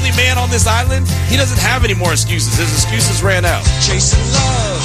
only man on this island, he doesn't have any more excuses. His excuses ran out. Chasing love.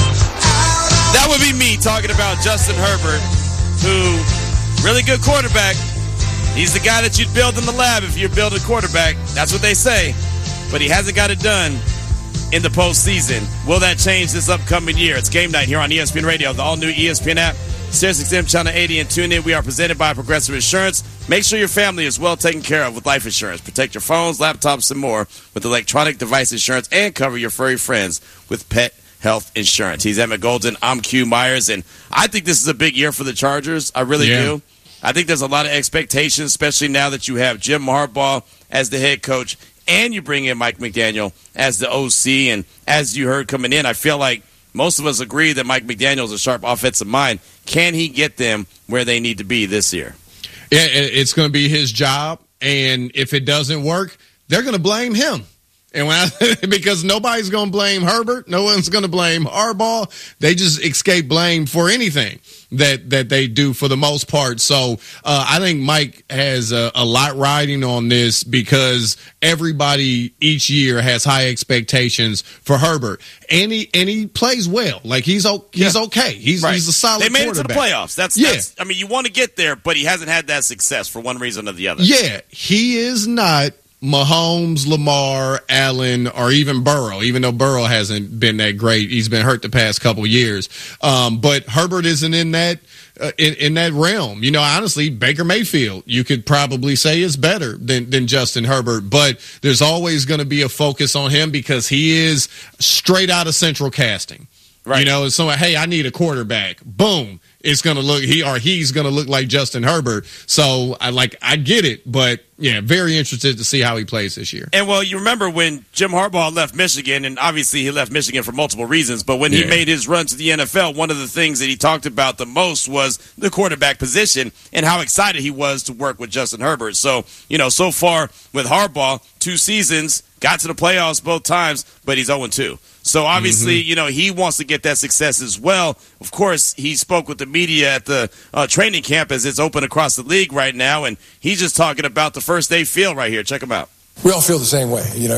That would be me talking about Justin Herbert, who, really good quarterback. He's the guy that you'd build in the lab if you're building a quarterback. That's what they say. But he hasn't got it done in the postseason. Will that change this upcoming year? It's game night here on ESPN Radio, the all-new ESPN app, SiriusXM Channel 80, and tune in. We are presented by Progressive Insurance. Make sure your family is well taken care of with life insurance. Protect your phones, laptops, and more with electronic device insurance, and cover your furry friends with pet health insurance. He's Emmett Golden. I'm Q Myers, and I think this is a big year for the Chargers. I really do. I think there's a lot of expectations, especially now that you have Jim Harbaugh as the head coach and you bring in Mike McDaniel as the OC. And as you heard coming in, I feel like most of us agree that Mike McDaniel is a sharp offensive mind. Can he get them where they need to be this year? Yeah, it's going to be his job, and if it doesn't work, they're going to blame him. And because nobody's going to blame Herbert, no one's going to blame Harbaugh. They just escape blame for anything that they do for the most part. So I think Mike has a lot riding on this because everybody each year has high expectations for Herbert, and he plays well. Like he's okay. He's a solid. They made quarterback. it to the playoffs. That's I mean, you want to get there, but he hasn't had that success for one reason or the other. Yeah, he is not Mahomes, Lamar, Allen, or even Burrow, even though Burrow hasn't been that great. He's been hurt the past couple years. But Herbert isn't in that in that realm. You know, honestly, Baker Mayfield, you could probably say is better than Justin Herbert. But there's always going to be a focus on him because he is straight out of central casting. Right. You know, it's so, hey, I need a quarterback. Boom. It's going to look, he's going to look like Justin Herbert. So I get it, but yeah, very interested to see how he plays this year. And well, you remember when Jim Harbaugh left Michigan, and obviously he left Michigan for multiple reasons, but when he made his run to the NFL, one of the things that he talked about the most was the quarterback position and how excited he was to work with Justin Herbert. So, you know, so far with Harbaugh, 2 seasons, got to the playoffs both times, but he's 0-2. So obviously, you know, he wants to get that success as well. Of course, he spoke with the media at the training camp as it's open across the league right now, and he's just talking about the first day feel right here. Check him out. We all feel the same way. You know,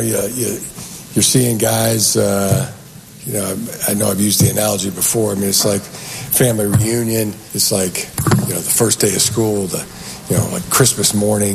you're seeing guys, you know I've used the analogy before. I mean, it's like family reunion. It's like, you know, the first day of school, like Christmas morning.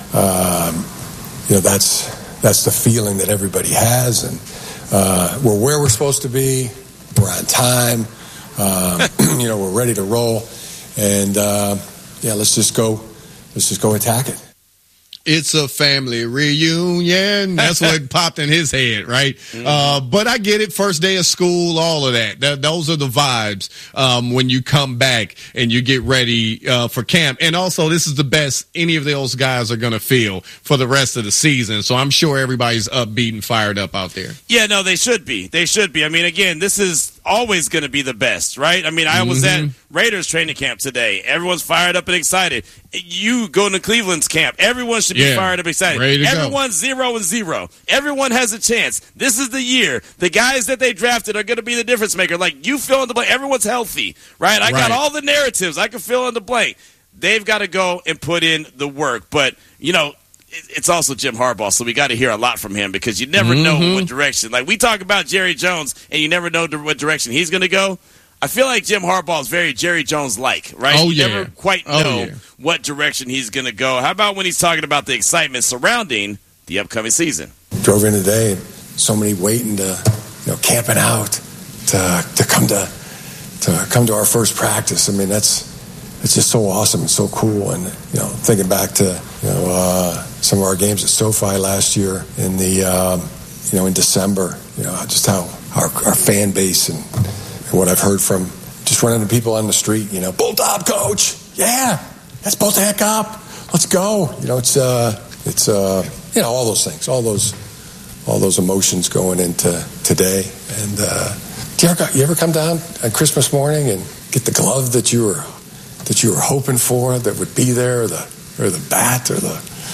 You know, that's the feeling that everybody has, and we're where we're supposed to be. We're on time. You know, we're ready to roll, and let's just go attack it. It's a family reunion. That's what popped in his head, right? Mm-hmm. But I get it. First day of school, all of that. Those are the vibes when you come back and you get ready for camp. And also, this is the best any of those guys are going to feel for the rest of the season. So I'm sure everybody's upbeat and fired up out there. Yeah, no, they should be. They should be. I mean, again, this is always going to be the best, right? I mean, I was at Raiders training camp today. Everyone's fired up and excited. You go to Cleveland's camp. Everyone should be fired up and excited. Everyone's 0-0. Everyone has a chance. This is the year. The guys that they drafted are going to be the difference maker. Like, you fill in the blank. Everyone's healthy, right? I got all the narratives. I can fill in the blank. They've got to go and put in the work. But, you know, it's also Jim Harbaugh, so we got to hear a lot from him because you never know what direction. Like, we talk about Jerry Jones, and you never know what direction he's going to go. I feel like Jim Harbaugh is very Jerry Jones-like, right? You never quite know what direction he's going to go. How about when he's talking about the excitement surrounding the upcoming season? Drove in today, so many waiting to, camping out to come to our first practice. I mean, it's just so awesome and so cool. And, thinking back to, some of our games at SoFi last year in in December, just how our fan base and what I've heard from just running into people on the street, bolt up, coach. Yeah, let's bolt the heck up. Let's go. It's all those things, all those emotions going into today. And you ever come down on Christmas morning and get the glove that you were hoping for that would be there, or the bat, or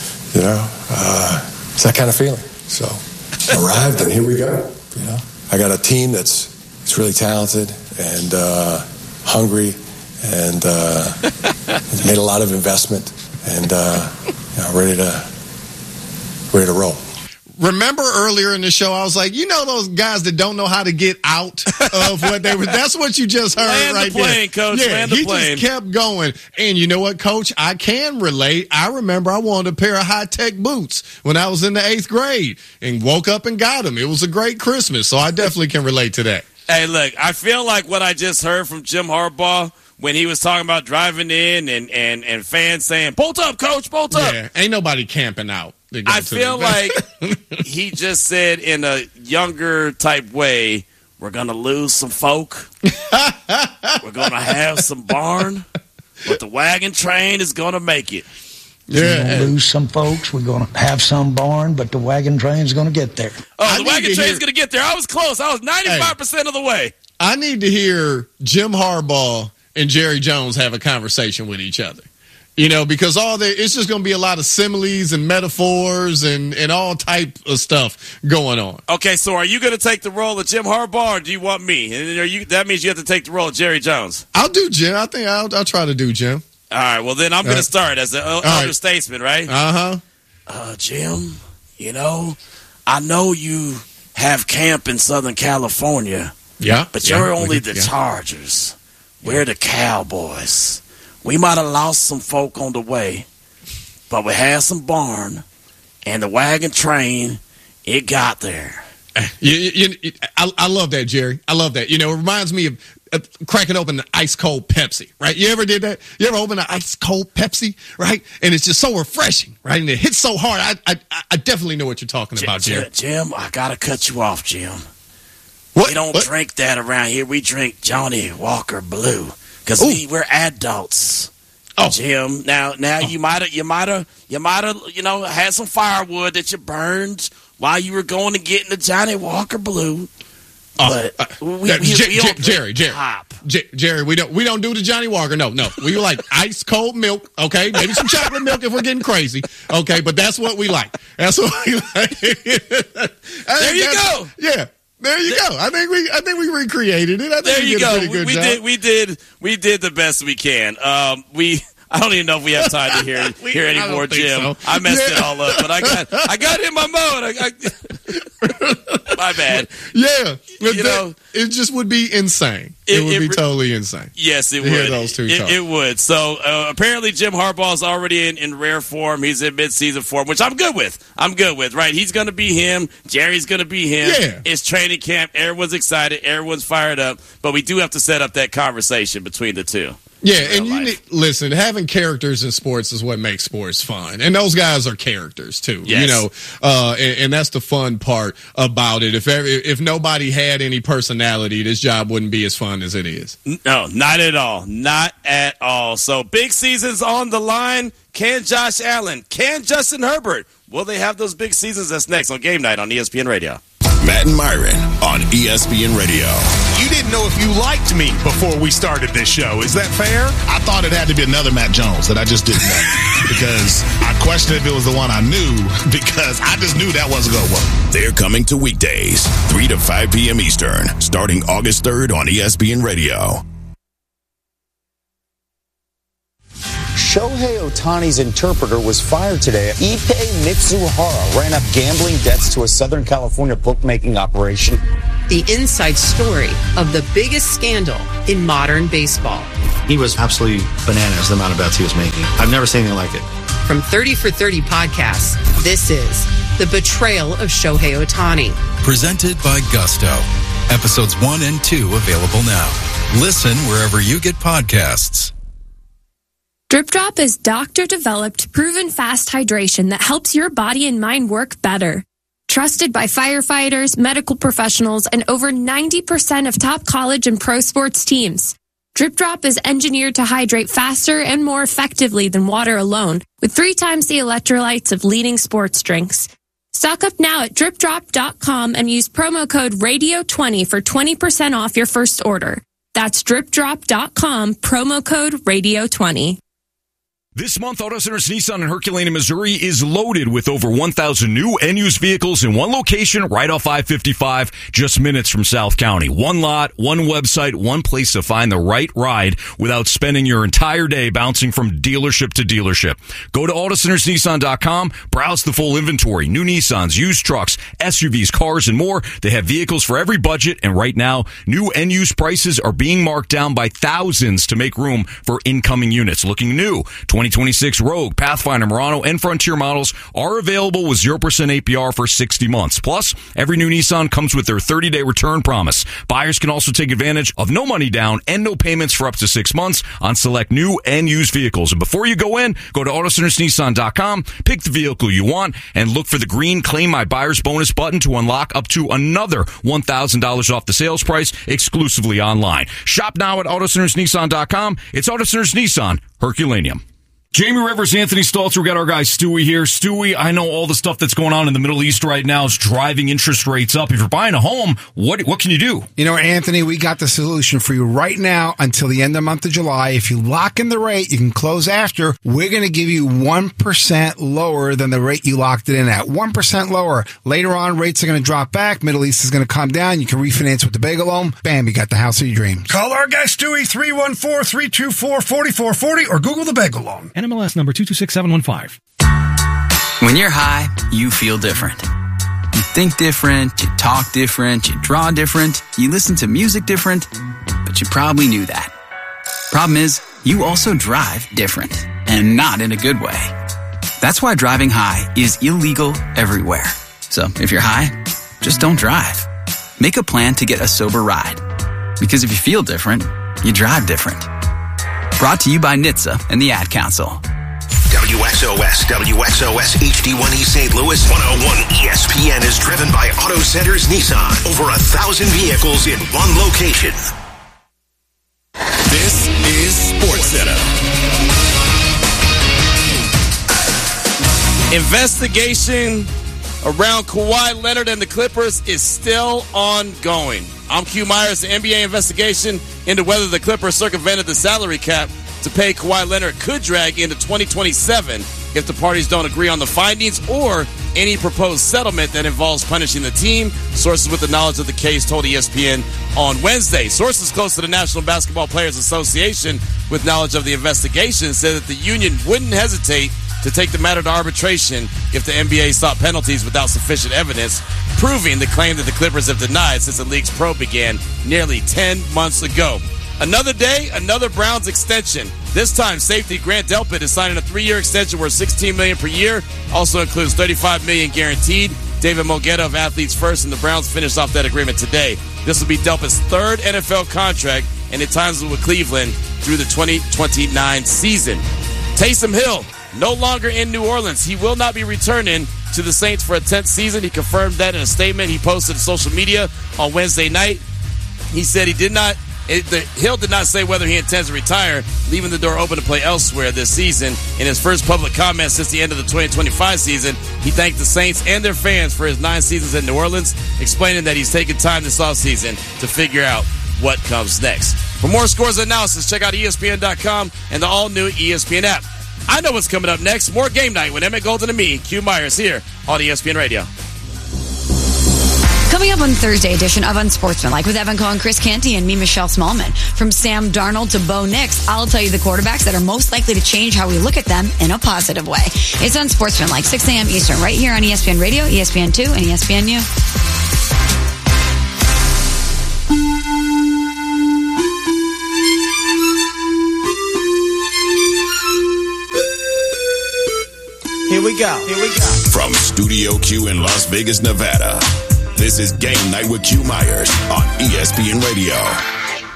it's that kind of feeling. So arrived, and here we go. I got a team that's really talented and hungry, and made a lot of investment, and ready to roll. Remember earlier in the show, I was like, those guys that don't know how to get out of what they were. That's what you just heard Land right the plane, there. Coach. Yeah, Land the he plane. just kept going. And you know what, Coach? I can relate. I remember I wanted a pair of high-tech boots when I was in the 8th grade and woke up and got them. It was a great Christmas, so I definitely can relate to that. Hey, look, I feel like what I just heard from Jim Harbaugh when he was talking about driving in and fans saying, bolt up, Coach, bolt up. Yeah, ain't nobody camping out. I feel like he just said in a younger type way, we're going to lose some folk. We're going to have some barn, but the wagon train is going to make it. Yeah. We're going to lose some folks. We're going to have some barn, but the wagon train's going to get there. Oh, the wagon train's going to get there. I was close. I was 95% of the way. I need to hear Jim Harbaugh and Jerry Jones have a conversation with each other. Because it's just going to be a lot of similes and metaphors and all type of stuff going on. Okay, so are you going to take the role of Jim Harbaugh, or do you want me? And that means you have to take the role of Jerry Jones. I'll do Jim. I think I'll try to do Jim. All right, well, then I'm going to start as the elder statesman, right? Jim, I know you have camp in Southern California. Yeah. But you're only the Chargers. We're the Cowboys. We might have lost some folk on the way, but we had some barn, and the wagon train, it got there. I love that, Jerry. I love that. It reminds me of cracking open an ice-cold Pepsi, right? You ever did that? You ever open an ice-cold Pepsi, right? And it's just so refreshing, right? And it hits so hard. I definitely know what you're talking about, Jerry. Jim, I got to cut you off, Jim. What? We don't drink that around here. We drink Johnny Walker Blue. Because we're adults, Jim. Now you might have had some firewood that you burned while you were going to get in the Johnny Walker Blue. But Jerry, we don't do the Johnny Walker. No. We like ice cold milk. Okay, maybe some chocolate milk if we're getting crazy. Okay, but that's what we like. That's what we like. There you go. Yeah. There you go. I think we recreated it. I think there you go. A pretty good job. We did the best we can. I don't even know if we have time to hear any more, Jim. So. I messed it all up, but I got it in my mode. My bad. Yeah, it just would be insane. It would be totally insane. Yes, it would. Hear those two talk. It would. So apparently, Jim Harbaugh is already in rare form. He's in midseason form, which I'm good with. Right? He's going to be him. Jerry's going to be him. Yeah. It's training camp. Everyone's excited. Everyone's fired up. But we do have to set up that conversation between the two. Yeah, and listen, having characters in sports is what makes sports fun. And those guys are characters too. Yes. And that's the fun part about it. If nobody had any personality, this job wouldn't be as fun as it is. No, not at all. Not at all. So big seasons on the line. Can Josh Allen? Can Justin Herbert? Will they have those big seasons? That's next on Game Night on ESPN Radio. Matt and Myron on ESPN Radio. You didn't know if you liked me before we started this show. Is that fair? I thought it had to be another Matt Jones that I just didn't know. Because I questioned if it was the one I knew, because I just knew that wasn't going to work. They're coming to weekdays, 3 to 5 p.m. Eastern, starting August 3rd on ESPN Radio. Shohei Ohtani's interpreter was fired today. Ippei Mitsuhara ran up gambling debts to a Southern California bookmaking operation. The inside story of the biggest scandal in modern baseball. He was absolutely bananas, the amount of bets he was making. I've never seen anything like it. From 30 for 30 podcasts, this is The Betrayal of Shohei Ohtani. Presented by Gusto. Episodes 1 and 2 available now. Listen wherever you get podcasts. Drip Drop is doctor-developed, proven fast hydration that helps your body and mind work better. Trusted by firefighters, medical professionals, and over 90% of top college and pro sports teams. Drip Drop is engineered to hydrate faster and more effectively than water alone, with 3 times the electrolytes of leading sports drinks. Stock up now at dripdrop.com and use promo code RADIO20 for 20% off your first order. That's dripdrop.com, promo code RADIO20. This month, Auto Centers Nissan in Herculaneum, Missouri is loaded with over 1,000 new and used vehicles in one location right off I-55, just minutes from South County. One lot, one website, one place to find the right ride without spending your entire day bouncing from dealership to dealership. Go to AutoCentersNissan.com, browse the full inventory, new Nissans, used trucks, SUVs, cars, and more. They have vehicles for every budget, and right now, new and used prices are being marked down by thousands to make room for incoming units. Looking new, 2026 Rogue, Pathfinder, Murano, and Frontier models are available with 0% APR for 60 months. Plus, every new Nissan comes with their 30-day return promise. Buyers can also take advantage of no money down and no payments for up to 6 months on select new and used vehicles. And before you go in, go to AutoCentersNissan.com, pick the vehicle you want, and look for the green Claim My Buyer's Bonus button to unlock up to another $1,000 off the sales price exclusively online. Shop now at AutoCentersNissan.com. It's Auto Centers Nissan, Herculaneum. Jamie Rivers, Anthony Stalter, we got our guy Stewie here. Stewie, I know all the stuff that's going on in the Middle East right now is driving interest rates up. If you're buying a home, what can you do? You know, Anthony, we got the solution for you right now until the end of the month of July. If you lock in the rate, you can close after. We're going to give you 1% lower than the rate you locked it in at. 1% lower. Later on, rates are going to drop back. Middle East is going to come down. You can refinance with the Bagel loan. Bam, you got the house of your dreams. Call our guy Stewie, 314-324-4440, or Google the Bagel loan. NMLS number 226715. When you're high, you feel different. You think different, you talk different, you draw different, you listen to music different, but you probably knew that. Problem is, you also drive different, and not in a good way. That's why driving high is illegal everywhere. So if you're high, just don't drive. Make a plan to get a sober ride. Because if you feel different, you drive different. Brought to you by NHTSA and the Ad Council. WXOS HD1E St. Louis 101 ESPN is driven by Auto Centers Nissan. Over 1,000 vehicles in one location. This is SportsCenter. Investigation around Kawhi Leonard and the Clippers is still ongoing. I'm Q Myers. The NBA investigation into whether the Clippers circumvented the salary cap to pay Kawhi Leonard could drag into 2027 if the parties don't agree on the findings or any proposed settlement that involves punishing the team. Sources with the knowledge of the case told ESPN on Wednesday. Sources close to the National Basketball Players Association with knowledge of the investigation said that the union wouldn't hesitate to take the matter to arbitration if the NBA sought penalties without sufficient evidence, proving the claim that the Clippers have denied since the league's probe began nearly 10 months ago. Another day, another Browns extension. This time, safety Grant Delpit is signing a 3-year extension worth $16 million per year. Also includes $35 million guaranteed. David Mogetta of Athletes First and the Browns finished off that agreement today. This will be Delpit's third NFL contract, and it times with Cleveland through the 2029 season. Taysom Hill, no longer in New Orleans. He will not be returning to the Saints for a 10th season. He confirmed that in a statement he posted on social media on Wednesday night. He said Hill did not say whether he intends to retire, leaving the door open to play elsewhere this season. In his first public comment since the end of the 2025 season, he thanked the Saints and their fans for his 9 seasons in New Orleans, explaining that he's taken time this offseason to figure out what comes next. For more scores and analysis, check out ESPN.com and the all-new ESPN app. I know what's coming up next. More Game Night with Emmett Golden and me, Q Myers, here on ESPN Radio. Coming up on Thursday edition of Unsportsmanlike with Evan Cohen, Chris Canty, and me, Michelle Smallman. From Sam Darnold to Bo Nix, I'll tell you the quarterbacks that are most likely to change how we look at them in a positive way. It's Unsportsmanlike, 6 a.m. Eastern, right here on ESPN Radio, ESPN2, and ESPNU. Here we go. From Studio Q in Las Vegas, Nevada, this is Game Night with Q Myers on ESPN Radio.